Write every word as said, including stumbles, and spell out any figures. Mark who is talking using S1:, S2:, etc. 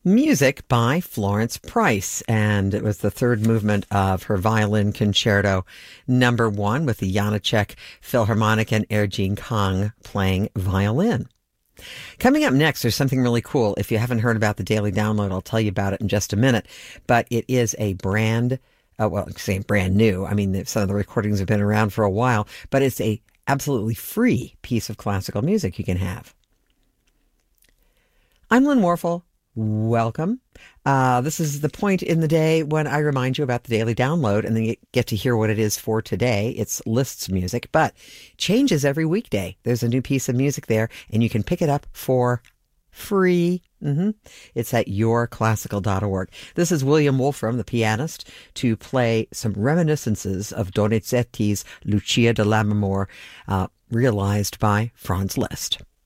S1: music by Florence Price, and it was the third movement of her Violin Concerto number one with the Janáček Philharmonic and Erjin Kang playing violin. Coming up next, there's something really cool. If you haven't heard about the Daily Download, I'll tell you about it in just a minute, but it is a brand, uh, well, I'm saying brand new. I mean, some of the recordings have been around for a while, but it's a absolutely free piece of classical music you can have. I'm Lynn Warfel. Welcome. Uh, this is the point in the day when I remind you about the Daily Download, and then you get to hear what it is for today. It's lists music, but changes every weekday. There's a new piece of music there, and you can pick it up for free. Mm-hmm. It's at your classical dot org. This is William Wolfram, the pianist, to play some reminiscences of Donizetti's Lucia di Lammermoor, uh, realized by Franz Liszt.